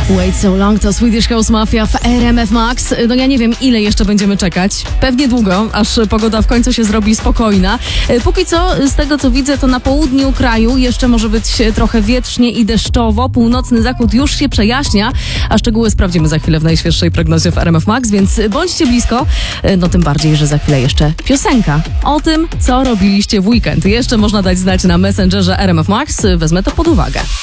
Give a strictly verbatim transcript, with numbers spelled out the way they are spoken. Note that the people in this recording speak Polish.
Wait So Long to Swedish House Mafia w R M F Max. No ja nie wiem, ile jeszcze będziemy czekać. Pewnie długo, aż pogoda w końcu się zrobi spokojna. Póki co, z tego co widzę, to na południu kraju jeszcze może być trochę wietrznie i deszczowo. Północny zachód już się przejaśnia, a szczegóły sprawdzimy za chwilę w najświeższej prognozie w R M F Max, więc bądźcie blisko. No tym bardziej, że za chwilę jeszcze piosenka o tym, co robiliście w weekend. Jeszcze można dać znać na Messengerze R M F Max. Wezmę to pod uwagę.